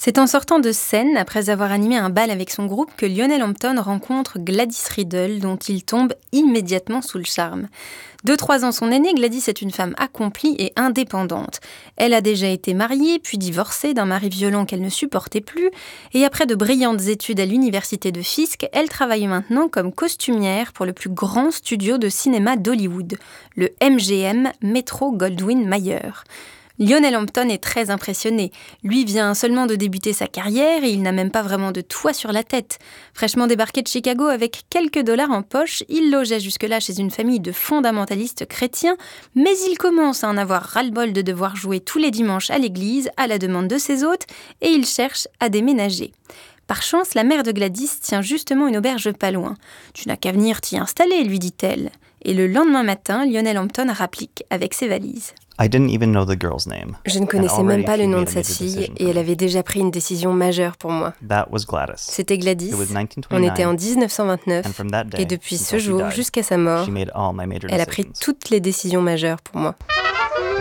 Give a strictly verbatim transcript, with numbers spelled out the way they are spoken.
C'est en sortant de scène, après avoir animé un bal avec son groupe, que Lionel Hampton rencontre Gladys Riddle, dont il tombe immédiatement sous le charme. De trois ans son aînée, Gladys est une femme accomplie et indépendante. Elle a déjà été mariée, puis divorcée d'un mari violent qu'elle ne supportait plus, et après de brillantes études à l'université de Fisk, elle travaille maintenant comme costumière pour le plus grand studio de cinéma d'Hollywood, le M G M Metro-Goldwyn-Mayer. Lionel Hampton est très impressionné. Lui vient seulement de débuter sa carrière et il n'a même pas vraiment de toit sur la tête. Fraîchement débarqué de Chicago avec quelques dollars en poche, il logeait jusque-là chez une famille de fondamentalistes chrétiens, mais il commence à en avoir ras-le-bol de devoir jouer tous les dimanches à l'église à la demande de ses hôtes et il cherche à déménager. Par chance, la mère de Gladys tient justement une auberge pas loin. « Tu n'as qu'à venir t'y installer », lui dit-elle. Et le lendemain matin, Lionel Hampton rapplique avec ses valises. I didn't even know the girl's name. Je ne connaissais même pas le nom de cette fille et elle avait déjà pris une décision majeure pour moi. That was Gladys. C'était Gladys. It was nineteen On twenty-nine, était en dix-neuf cent vingt-neuf and from that day, et depuis ce until she jour died, jusqu'à sa mort, she made all my major elle a pris decisions. toutes les décisions majeures pour moi.